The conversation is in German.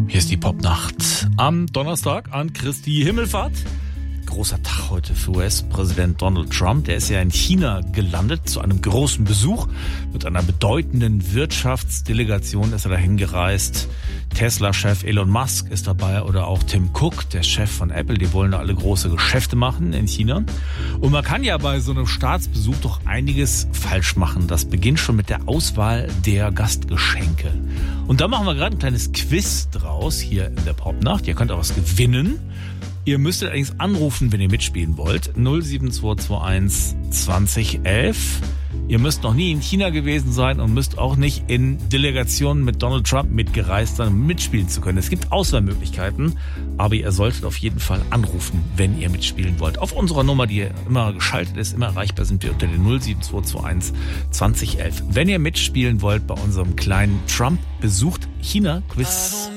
Hier ist die Popnacht am Donnerstag an Christi Himmelfahrt. Großer Tag heute für US-Präsident Donald Trump. Der ist ja in China gelandet zu einem großen Besuch. Mit einer bedeutenden Wirtschaftsdelegation ist er dahin gereist. Tesla-Chef Elon Musk ist dabei oder auch Tim Cook, der Chef von Apple. Die wollen da alle große Geschäfte machen in China. Und man kann ja bei so einem Staatsbesuch doch einiges falsch machen. Das beginnt schon mit der Auswahl der Gastgeschenke. Und da machen wir gerade ein kleines Quiz draus hier in der Popnacht. Ihr könnt auch was gewinnen. Ihr müsstet allerdings anrufen, wenn ihr mitspielen wollt. 07221 2011. Ihr müsst noch nie in China gewesen sein und müsst auch nicht in Delegationen mit Donald Trump mitgereist sein, um mitspielen zu können. Es gibt Auswahlmöglichkeiten, aber ihr solltet auf jeden Fall anrufen, wenn ihr mitspielen wollt. Auf unserer Nummer, die immer geschaltet ist, immer erreichbar sind wir unter den 07221 2011. Wenn ihr mitspielen wollt bei unserem kleinen Trump besucht China-Quiz.